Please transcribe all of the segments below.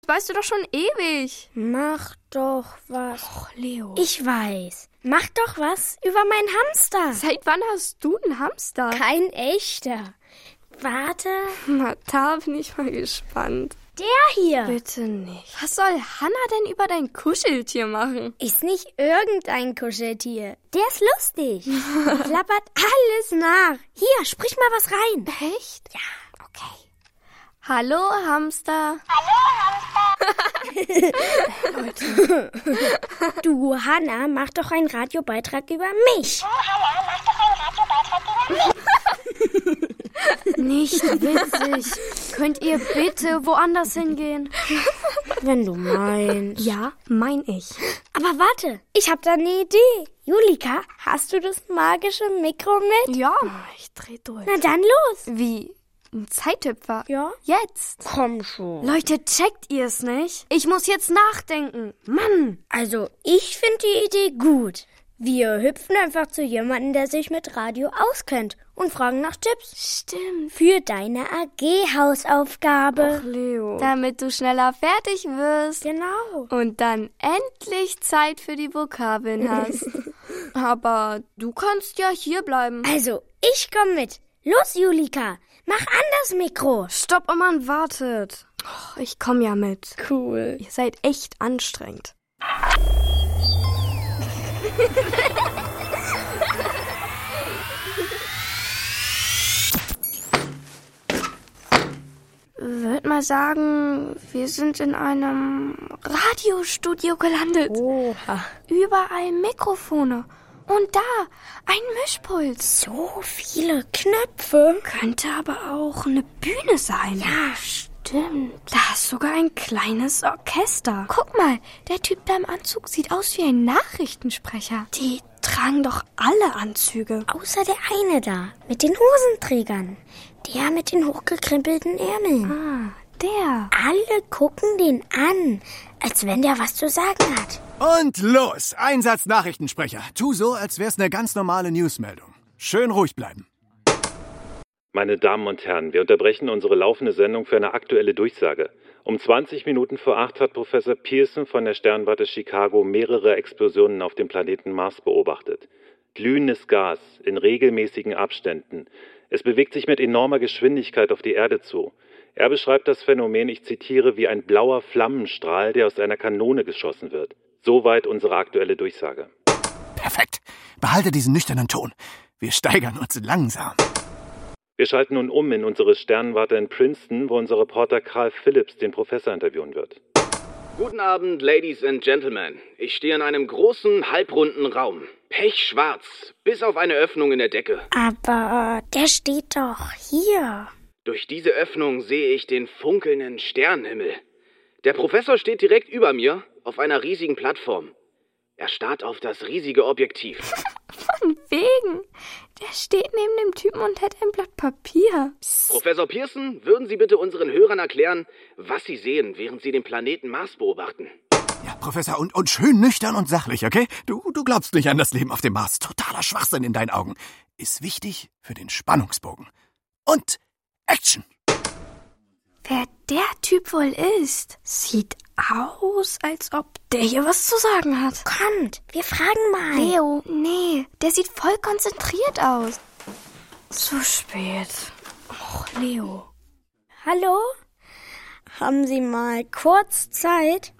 Das weißt du doch schon ewig. Mach doch was. Och, Leo. Ich weiß. Mach doch was über meinen Hamster. Seit wann hast du einen Hamster? Kein echter. Warte. Na, da bin ich mal gespannt. Der hier. Bitte nicht. Was soll Hannah denn über dein Kuscheltier machen? Ist nicht irgendein Kuscheltier. Der ist lustig. Klappert alles nach. Hier, sprich mal was rein. Echt? Ja, okay. Hallo, Hamster. Leute. Du, Hannah, mach doch einen Radiobeitrag über mich. Nicht witzig. Könnt ihr bitte woanders hingehen? Wenn du meinst. Ja, mein ich. Aber warte, ich hab da eine Idee. Julika, hast du das magische Mikro mit? Ja, ich dreh durch. Na dann los. Wie? Ein Zeithüpfer? Ja? Jetzt? Komm schon. Leute, checkt ihr es nicht? Ich muss jetzt nachdenken. Mann! Also, ich finde die Idee gut. Wir hüpfen einfach zu jemandem, der sich mit Radio auskennt und fragen nach Tipps. Stimmt. Für deine AG-Hausaufgabe. Ach, Leo. Damit du schneller fertig wirst. Genau. Und dann endlich Zeit für die Vokabeln hast. Aber du kannst ja hier bleiben. Also, ich komm mit. Los, Julika. Mach an das Mikro. Stopp, oh Mann, wartet. Oh, ich komm ja mit. Cool. Ihr seid echt anstrengend. Würde mal sagen, wir sind in einem Radiostudio gelandet. Oha. Überall Mikrofone. Und da, ein Mischpult. So viele Knöpfe. Könnte aber auch eine Bühne sein. Ja, stimmt. Da ist sogar ein kleines Orchester. Guck mal, der Typ da im Anzug sieht aus wie ein Nachrichtensprecher. Die tragen doch alle Anzüge. Außer der eine da, mit den Hosenträgern. Der mit den hochgekrempelten Ärmeln. Ah, der. Alle gucken den an, als wenn der was zu sagen hat. Und los, Einsatz-Nachrichtensprecher. Tu so, als wär's eine ganz normale Newsmeldung. Schön ruhig bleiben. Meine Damen und Herren, wir unterbrechen unsere laufende Sendung für eine aktuelle Durchsage. Um 20 Minuten vor 8 hat Professor Pearson von der Sternwarte Chicago mehrere Explosionen auf dem Planeten Mars beobachtet. Glühendes Gas in regelmäßigen Abständen. Es bewegt sich mit enormer Geschwindigkeit auf die Erde zu. Er beschreibt das Phänomen, ich zitiere, wie ein blauer Flammenstrahl, der aus einer Kanone geschossen wird. Soweit unsere aktuelle Durchsage. Perfekt. Behalte diesen nüchternen Ton. Wir steigern uns langsam. Wir schalten nun um in unsere Sternwarte in Princeton, wo unser Reporter Carl Phillips den Professor interviewen wird. Guten Abend, Ladies and Gentlemen. Ich stehe in einem großen, halbrunden Raum. Pechschwarz, bis auf eine Öffnung in der Decke. Aber der steht doch hier. Durch diese Öffnung sehe ich den funkelnden Sternenhimmel. Der Professor steht direkt über mir auf einer riesigen Plattform. Er starrt auf das riesige Objektiv. Von wegen. Der steht neben dem Typen und hält ein Blatt Papier. Professor Pearson, würden Sie bitte unseren Hörern erklären, was Sie sehen, während Sie den Planeten Mars beobachten? Ja, Professor, und schön nüchtern und sachlich, okay? Du glaubst nicht an das Leben auf dem Mars. Totaler Schwachsinn in deinen Augen. Ist wichtig für den Spannungsbogen. Und Action! Wer der Typ wohl ist, sieht aus, als ob der hier was zu sagen hat. Kommt, wir fragen mal. Leo, nee, der sieht voll konzentriert aus. Zu spät. Och, Leo. Hallo? Haben Sie mal kurz Zeit?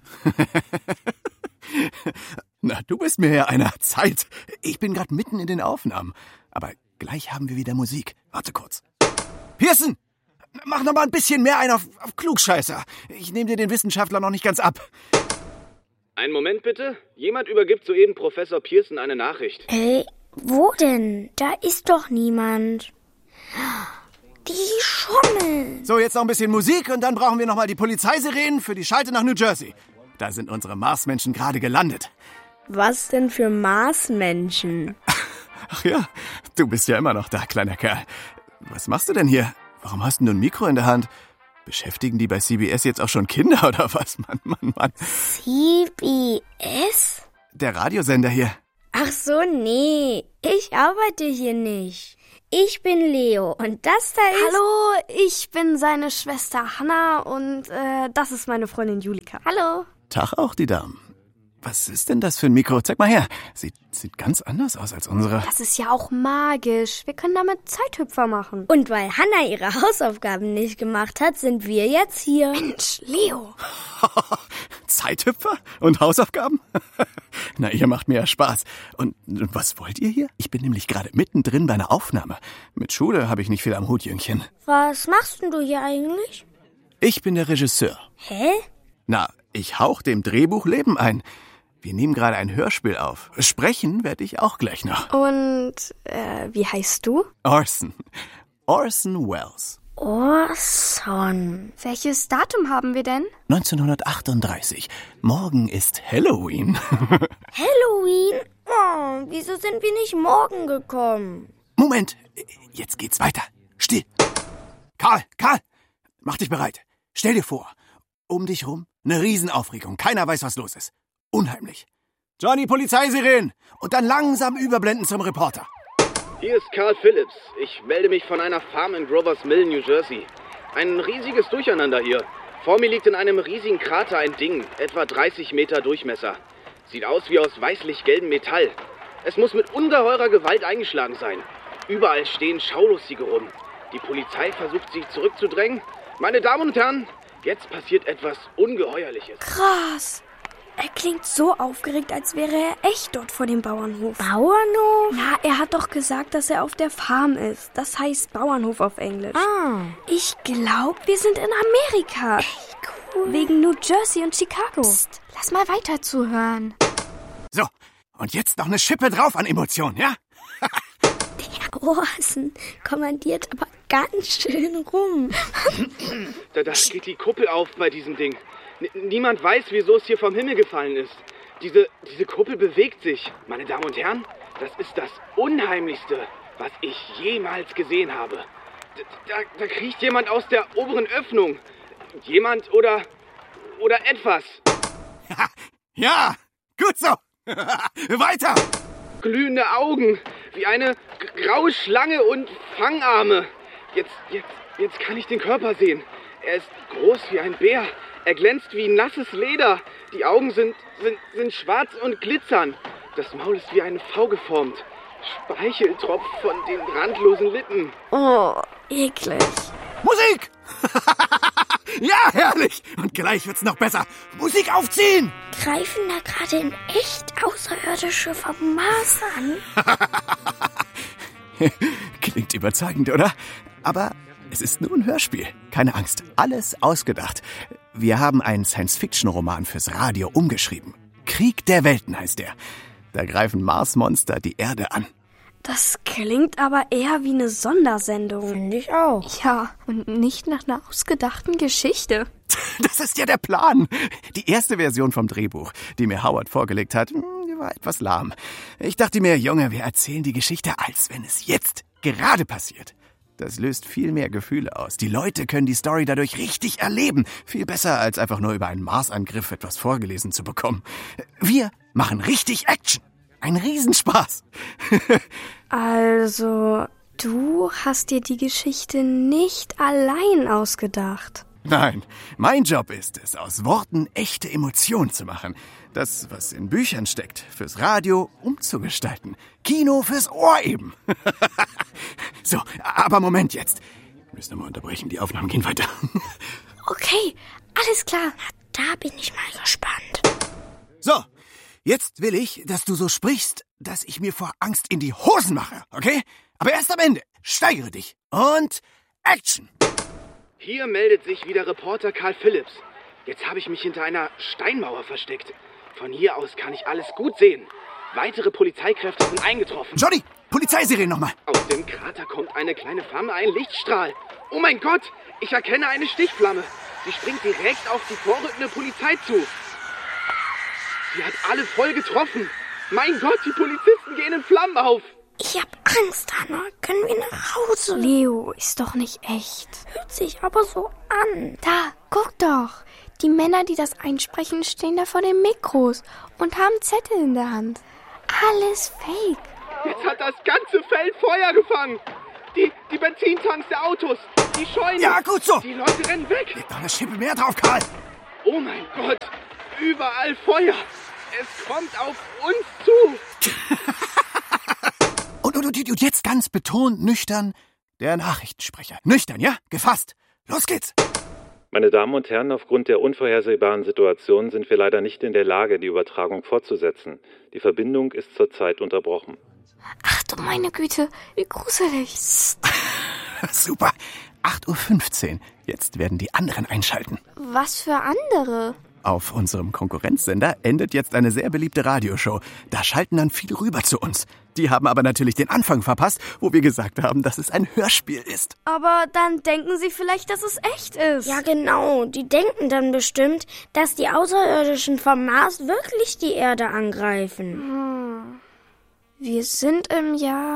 Na, du bist mir ja einer Zeit. Ich bin gerade mitten in den Aufnahmen. Aber gleich haben wir wieder Musik. Warte kurz. Pearson! Mach noch mal ein bisschen mehr ein auf Klugscheißer. Ich nehme dir den Wissenschaftler noch nicht ganz ab. Einen Moment bitte. Jemand übergibt soeben Professor Pearson eine Nachricht. Wo denn? Da ist doch niemand. Die schummeln. So, jetzt noch ein bisschen Musik und dann brauchen wir noch mal die Polizeisirenen für die Schalte nach New Jersey. Da sind unsere Marsmenschen gerade gelandet. Was denn für Marsmenschen? Ach ja, du bist ja immer noch da, kleiner Kerl. Was machst du denn hier? Warum hast du ein Mikro in der Hand? Beschäftigen die bei CBS jetzt auch schon Kinder oder was? Mann. CBS? Der Radiosender hier. Ach so, nee. Ich arbeite hier nicht. Ich bin Leo und das da ist... Hallo, ich bin seine Schwester Hanna und das ist meine Freundin Julika. Hallo. Tag auch, die Damen. Was ist denn das für ein Mikro? Zeig mal her. Sieht ganz anders aus als unsere. Das ist ja auch magisch. Wir können damit Zeithüpfer machen. Und weil Hanna ihre Hausaufgaben nicht gemacht hat, sind wir jetzt hier. Mensch, Leo. Zeithüpfer und Hausaufgaben? Na, ihr macht mir ja Spaß. Und was wollt ihr hier? Ich bin nämlich gerade mittendrin bei einer Aufnahme. Mit Schule habe ich nicht viel am Hut, Jüngchen. Was machst denn du hier eigentlich? Ich bin der Regisseur. Hä? Na, ich hauch dem Drehbuch Leben ein. Wir nehmen gerade ein Hörspiel auf. Sprechen werde ich auch gleich noch. Und wie heißt du? Orson. Orson Welles. Orson. Welches Datum haben wir denn? 1938. Morgen ist Halloween. Halloween? Oh, wieso sind wir nicht morgen gekommen? Moment, jetzt geht's weiter. Still. Karl, mach dich bereit. Stell dir vor, um dich rum eine Riesenaufregung. Keiner weiß, was los ist. Unheimlich. Johnny, Polizeisiren! Und dann langsam überblenden zum Reporter. Hier ist Carl Phillips. Ich melde mich von einer Farm in Grovers Mill, New Jersey. Ein riesiges Durcheinander hier. Vor mir liegt in einem riesigen Krater ein Ding, etwa 30 Meter Durchmesser. Sieht aus wie aus weißlich-gelbem Metall. Es muss mit ungeheurer Gewalt eingeschlagen sein. Überall stehen Schaulustige rum. Die Polizei versucht, sie zurückzudrängen. Meine Damen und Herren, jetzt passiert etwas Ungeheuerliches. Krass. Er klingt so aufgeregt, als wäre er echt dort vor dem Bauernhof. Bauernhof? Ja, er hat doch gesagt, dass er auf der Farm ist. Das heißt Bauernhof auf Englisch. Ah. Ich glaube, wir sind in Amerika. Echt cool. Wegen New Jersey und Chicago. Psst, lass mal weiter zuhören. So, und jetzt noch eine Schippe drauf an Emotionen, ja? Der Orson kommandiert aber ganz schön rum. Da geht die Kuppel auf bei diesem Ding. Niemand weiß, wieso es hier vom Himmel gefallen ist. Diese Kuppel bewegt sich. Meine Damen und Herren, das ist das Unheimlichste, was ich jemals gesehen habe. Da kriecht jemand aus der oberen Öffnung. Jemand oder etwas. Ja, gut so. Weiter. Glühende Augen, wie eine graue Schlange und Fangarme. Jetzt kann ich den Körper sehen. Er ist groß wie ein Bär. Er glänzt wie nasses Leder. Die Augen sind schwarz und glitzern. Das Maul ist wie eine V geformt. Speichel tropft von den randlosen Lippen. Oh, eklig. Musik! Ja, herrlich. Und gleich wird's noch besser. Musik aufziehen! Greifen da gerade in echt Außerirdische vom Mars an? Klingt überzeugend, oder? Aber es ist nur ein Hörspiel. Keine Angst, alles ausgedacht. Wir haben einen Science-Fiction-Roman fürs Radio umgeschrieben. Krieg der Welten heißt er. Da greifen Marsmonster die Erde an. Das klingt aber eher wie eine Sondersendung. Finde ich auch. Ja, und nicht nach einer ausgedachten Geschichte. Das ist ja der Plan. Die erste Version vom Drehbuch, die mir Howard vorgelegt hat, die war etwas lahm. Ich dachte mir, Junge, wir erzählen die Geschichte, als wenn es jetzt gerade passiert. Das löst viel mehr Gefühle aus. Die Leute können die Story dadurch richtig erleben. Viel besser, als einfach nur über einen Marsangriff etwas vorgelesen zu bekommen. Wir machen richtig Action. Ein Riesenspaß. Also, du hast dir die Geschichte nicht allein ausgedacht. Nein, mein Job ist es, aus Worten echte Emotionen zu machen. Das, was in Büchern steckt, fürs Radio umzugestalten. Kino fürs Ohr eben. So, aber Moment jetzt. Müssen wir mal unterbrechen, die Aufnahmen gehen weiter. Okay, alles klar. Da bin ich mal gespannt. So, jetzt will ich, dass du so sprichst, dass ich mir vor Angst in die Hosen mache, okay? Aber erst am Ende. Steigere dich. Und Action! Hier meldet sich wieder Reporter Carl Phillips. Jetzt habe ich mich hinter einer Steinmauer versteckt. Von hier aus kann ich alles gut sehen. Weitere Polizeikräfte sind eingetroffen. Johnny, Polizeisirene nochmal. Aus dem Krater kommt eine kleine Flamme, ein Lichtstrahl. Oh mein Gott, ich erkenne eine Stichflamme. Sie springt direkt auf die vorrückende Polizei zu. Sie hat alle voll getroffen. Mein Gott, die Polizisten gehen in Flammen auf. Ich hab Angst, Hanna. Können wir nach Hause? Leo, ist doch nicht echt. Hört sich aber so an. Da, guck doch. Die Männer, die das einsprechen, stehen da vor den Mikros und haben Zettel in der Hand. Alles fake. Jetzt hat das ganze Feld Feuer gefangen. Die Benzintanks der Autos, die Scheunen. Ja, gut so. Die Leute rennen weg. Leg doch eine Schippe mehr drauf, Karl. Oh mein Gott, überall Feuer. Es kommt auf uns zu. Und jetzt ganz betont nüchtern der Nachrichtensprecher. Nüchtern, ja? Gefasst. Los geht's. Meine Damen und Herren, aufgrund der unvorhersehbaren Situation sind wir leider nicht in der Lage, die Übertragung fortzusetzen. Die Verbindung ist zurzeit unterbrochen. Ach du meine Güte, wie gruselig. Super. 8:15 Uhr. Jetzt werden die anderen einschalten. Was für andere? Auf unserem Konkurrenzsender endet jetzt eine sehr beliebte Radioshow. Da schalten dann viele rüber zu uns. Die haben aber natürlich den Anfang verpasst, wo wir gesagt haben, dass es ein Hörspiel ist. Aber dann denken sie vielleicht, dass es echt ist. Ja, genau. Die denken dann bestimmt, dass die Außerirdischen vom Mars wirklich die Erde angreifen. Wir sind im Jahr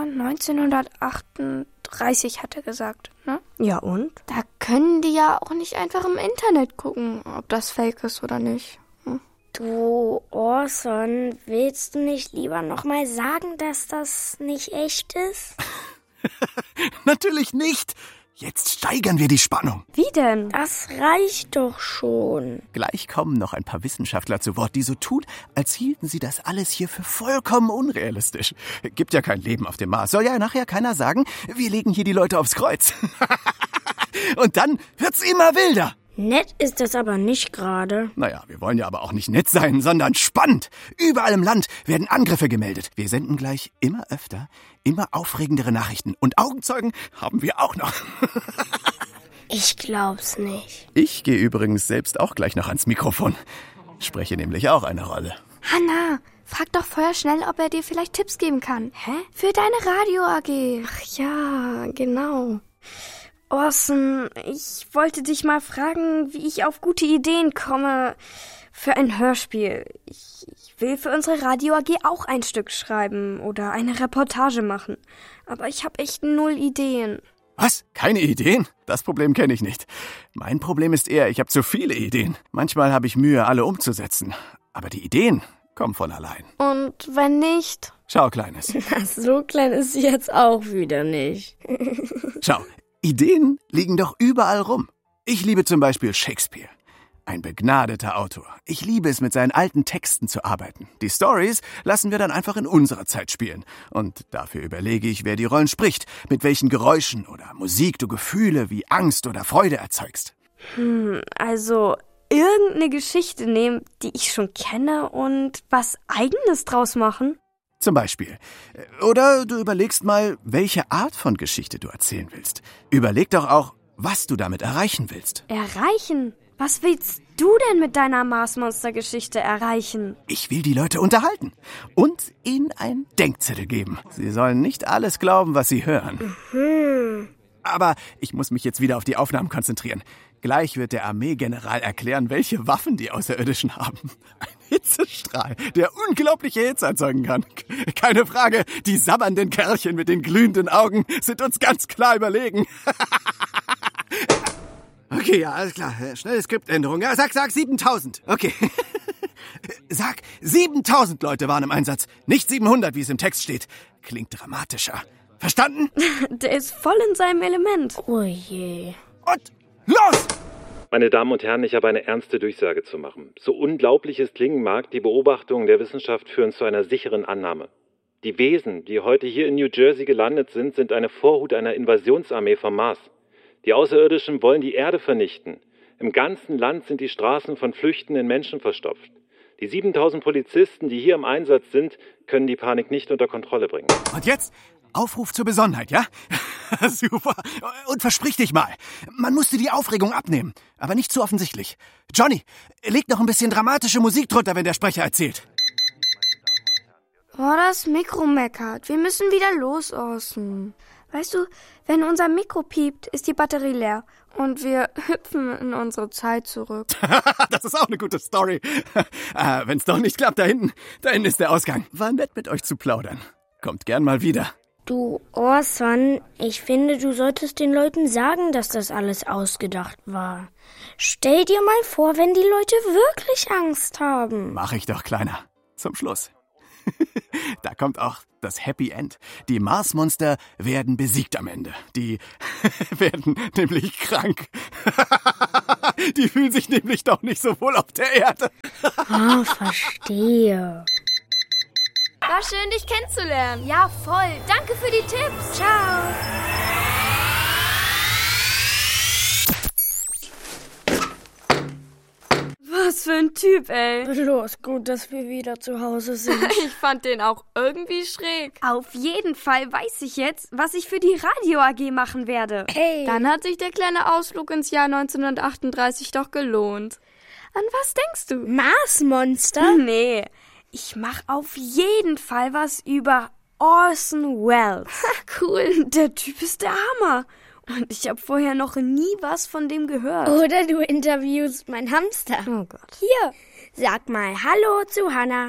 1938, hat er gesagt, ne? Ja, und? Da können die ja auch nicht einfach im Internet gucken, ob das fake ist oder nicht. Du, Orson, willst du nicht lieber nochmal sagen, dass das nicht echt ist? Natürlich nicht. Jetzt steigern wir die Spannung. Wie denn? Das reicht doch schon. Gleich kommen noch ein paar Wissenschaftler zu Wort, die so tun, als hielten sie das alles hier für vollkommen unrealistisch. Gibt ja kein Leben auf dem Mars. Soll ja nachher keiner sagen, wir legen hier die Leute aufs Kreuz. Und dann wird's immer wilder. Nett ist das aber nicht gerade. Naja, wir wollen ja aber auch nicht nett sein, sondern spannend. Überall im Land werden Angriffe gemeldet. Wir senden gleich immer öfter, immer aufregendere Nachrichten. Und Augenzeugen haben wir auch noch. Ich glaub's nicht. Ich gehe übrigens selbst auch gleich noch ans Mikrofon. Spreche nämlich auch eine Rolle. Hanna, frag doch vorher schnell, ob er dir vielleicht Tipps geben kann. Hä? Für deine Radio-AG. Ach ja, genau. Orson, ich wollte dich mal fragen, wie ich auf gute Ideen komme für ein Hörspiel. Ich will für unsere Radio AG auch ein Stück schreiben oder eine Reportage machen. Aber ich habe echt 0 Ideen. Was? Keine Ideen? Das Problem kenne ich nicht. Mein Problem ist eher, ich habe zu viele Ideen. Manchmal habe ich Mühe, alle umzusetzen. Aber die Ideen kommen von allein. Und wenn nicht? Schau, Kleines. So klein ist sie jetzt auch wieder nicht. Schau. Ideen liegen doch überall rum. Ich liebe zum Beispiel Shakespeare. Ein begnadeter Autor. Ich liebe es, mit seinen alten Texten zu arbeiten. Die Storys lassen wir dann einfach in unserer Zeit spielen. Und dafür überlege ich, wer die Rollen spricht, mit welchen Geräuschen oder Musik du Gefühle wie Angst oder Freude erzeugst. Also irgendeine Geschichte nehmen, die ich schon kenne und was Eigenes draus machen? Zum Beispiel. Oder du überlegst mal, welche Art von Geschichte du erzählen willst. Überleg doch auch, was du damit erreichen willst. Erreichen? Was willst du denn mit deiner Marsmonster-Geschichte erreichen? Ich will die Leute unterhalten und ihnen einen Denkzettel geben. Sie sollen nicht alles glauben, was sie hören. Aber ich muss mich jetzt wieder auf die Aufnahmen konzentrieren. Gleich wird der Armeegeneral erklären, welche Waffen die Außerirdischen haben. Ein Hitzestrahl, der unglaubliche Hitze erzeugen kann. Keine Frage, die sabbernden Kerlchen mit den glühenden Augen sind uns ganz klar überlegen. Okay, ja, alles klar. Schnelle Skriptänderung. Ja, sag 7.000. Okay. Sag, 7.000 Leute waren im Einsatz. Nicht 700, wie es im Text steht. Klingt dramatischer. Verstanden? Der ist voll in seinem Element. Oh je. Und los! Meine Damen und Herren, ich habe eine ernste Durchsage zu machen. So unglaublich es klingen mag, die Beobachtungen der Wissenschaft führen zu einer sicheren Annahme. Die Wesen, die heute hier in New Jersey gelandet sind, sind eine Vorhut einer Invasionsarmee vom Mars. Die Außerirdischen wollen die Erde vernichten. Im ganzen Land sind die Straßen von flüchtenden Menschen verstopft. Die 7.000 Polizisten, die hier im Einsatz sind, können die Panik nicht unter Kontrolle bringen. Und jetzt Aufruf zur Besonnenheit, ja? Super. Und versprich dich mal, man musste die Aufregung abnehmen, aber nicht zu offensichtlich. Johnny, leg noch ein bisschen dramatische Musik drunter, wenn der Sprecher erzählt. Oh, das Mikro meckert. Wir müssen wieder los, Orson. Weißt du, wenn unser Mikro piept, ist die Batterie leer. Und wir hüpfen in unsere Zeit zurück. Das ist auch eine gute Story. Wenn's doch nicht klappt, da hinten ist der Ausgang. War nett, mit euch zu plaudern. Kommt gern mal wieder. Du, Orson, ich finde, du solltest den Leuten sagen, dass das alles ausgedacht war. Stell dir mal vor, wenn die Leute wirklich Angst haben. Mach ich doch, Kleiner. Zum Schluss. Da kommt auch das Happy End. Die Marsmonster werden besiegt am Ende. Die werden nämlich krank. Die fühlen sich nämlich doch nicht so wohl auf der Erde. Oh, verstehe. War schön, dich kennenzulernen. Ja, voll. Danke für die Tipps. Ciao. Was für ein Typ, ey. Los, gut, dass wir wieder zu Hause sind. Ich fand den auch irgendwie schräg. Auf jeden Fall weiß ich jetzt, was ich für die Radio AG machen werde. Hey. Dann hat sich der kleine Ausflug ins Jahr 1938 doch gelohnt. An was denkst du? Marsmonster? Nee, ich mach auf jeden Fall was über Orson Welles. Cool, der Typ ist der Hammer. Und ich habe vorher noch nie was von dem gehört. Oder du interviewst meinen Hamster. Oh Gott. Hier, sag mal Hallo zu Hannah.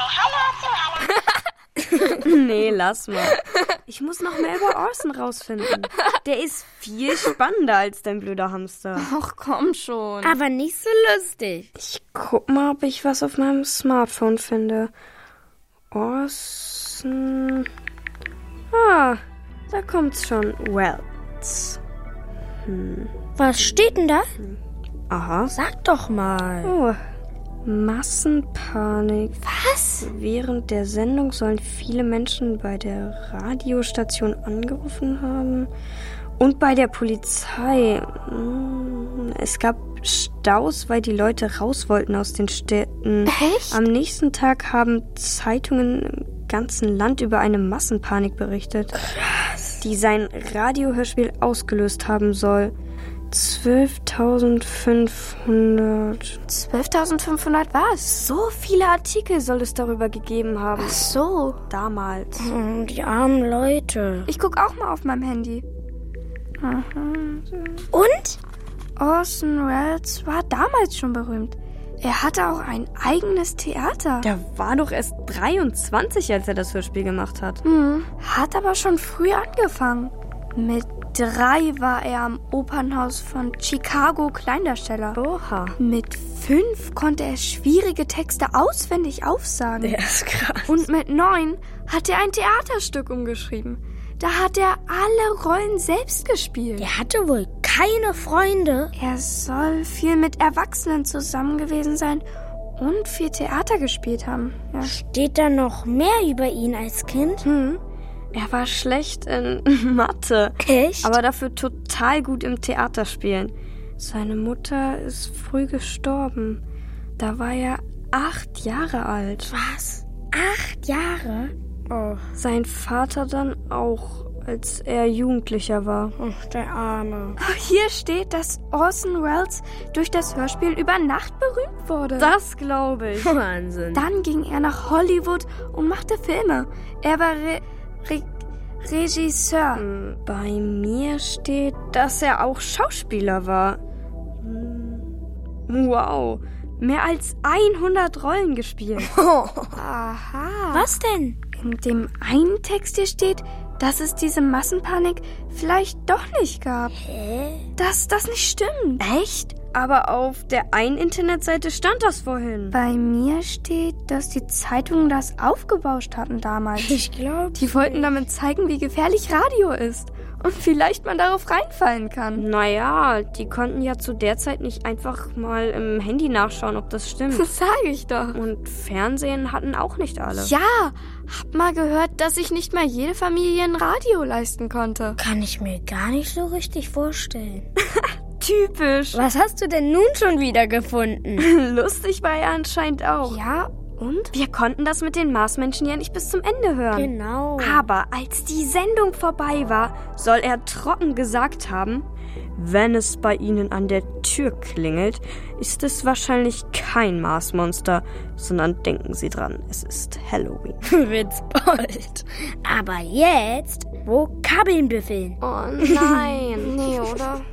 Nee, lass mal. Ich muss noch mehr über Orson rausfinden. Der ist viel spannender als dein blöder Hamster. Ach, komm schon. Aber nicht so lustig. Ich guck mal, ob ich was auf meinem Smartphone finde. Orson... Ah, da kommt's schon. Welles. Was steht denn da? Aha. Sag doch mal. Oh, Massenpanik. Was? Während der Sendung sollen viele Menschen bei der Radiostation angerufen haben und bei der Polizei. Es gab Staus, weil die Leute raus wollten aus den Städten. Echt? Am nächsten Tag haben Zeitungen im ganzen Land über eine Massenpanik berichtet, die sein Radiohörspiel ausgelöst haben soll. 12.500. 12.500 was? So viele Artikel soll es darüber gegeben haben. Ach so. Damals. Die armen Leute. Ich guck auch mal auf meinem Handy. Und? Orson Welles war damals schon berühmt. Er hatte auch ein eigenes Theater. Der war doch erst 23, als er das Hörspiel gemacht hat. Hat aber schon früh angefangen. Mit 3 war er am Opernhaus von Chicago Kleindarsteller. Oha. Mit 5 konnte er schwierige Texte auswendig aufsagen. Der ist krass. Und mit 9 hat er ein Theaterstück umgeschrieben. Da hat er alle Rollen selbst gespielt. Der hatte wohl keine Freunde. Er soll viel mit Erwachsenen zusammen gewesen sein und viel Theater gespielt haben. Ja. Steht da noch mehr über ihn als Kind? Er war schlecht in Mathe. Echt? Aber dafür total gut im Theaterspielen. Seine Mutter ist früh gestorben. Da war er 8 Jahre alt. Was? 8 Jahre? Oh. Sein Vater dann auch, als er Jugendlicher war. Ach, der Arme. Hier steht, dass Orson Welles durch das Hörspiel über Nacht berühmt wurde. Das glaube ich. Wahnsinn. Dann ging er nach Hollywood und machte Filme. Er war Regisseur. Bei mir steht, dass er auch Schauspieler war. Wow. Mehr als 100 Rollen gespielt. Aha. Was denn? In dem einen Text hier steht, dass es diese Massenpanik vielleicht doch nicht gab. Hä? Dass das nicht stimmt. Echt? Aber auf der einen Internetseite stand das vorhin. Bei mir steht, dass die Zeitungen das aufgebauscht hatten damals. Ich glaube. Die wollten damit zeigen, wie gefährlich Radio ist. Und vielleicht man darauf reinfallen kann. Naja, die konnten ja zu der Zeit nicht einfach mal im Handy nachschauen, ob das stimmt. Das sage ich doch. Und Fernsehen hatten auch nicht alle. Ja, hab mal gehört, dass sich nicht mal jede Familie ein Radio leisten konnte. Kann ich mir gar nicht so richtig vorstellen. Typisch. Was hast du denn nun schon wieder gefunden? Lustig war er anscheinend auch. Ja, und? Wir konnten das mit den Marsmenschen ja nicht bis zum Ende hören. Genau. Aber als die Sendung vorbei war, soll er trocken gesagt haben, wenn es bei Ihnen an der Tür klingelt, ist es wahrscheinlich kein Marsmonster, sondern denken Sie dran, es ist Halloween. Wird's bald. Aber jetzt Vokabeln büffeln. Oh nein. Nee, oder?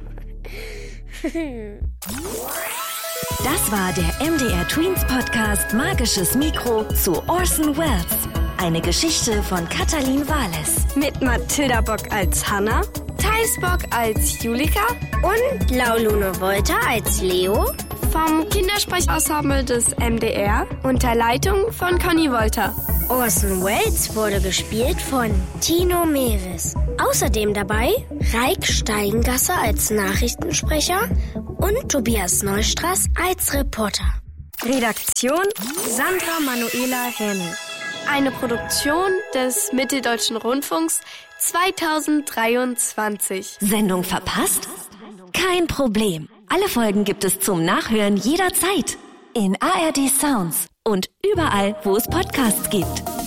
Das war der MDR Tweens Podcast Magisches Mikro zu Orson Welles. Eine Geschichte von Katalin Wales. Mit Mathilda Bock als Hannah, Thais Bock als Julika und Laulune Wolter als Leo. vom Kindersprecherensemble des MDR unter Leitung von Conny Wolter. Orson Welles wurde gespielt von Tino Meres. Außerdem dabei Raik Steingasser als Nachrichtensprecher und Tobias Neustraß als Reporter. Redaktion Sandra Manuela Henning. Eine Produktion des Mitteldeutschen Rundfunks 2023. Sendung verpasst? Kein Problem. Alle Folgen gibt es zum Nachhören jederzeit. In ARD Sounds und überall, wo es Podcasts gibt.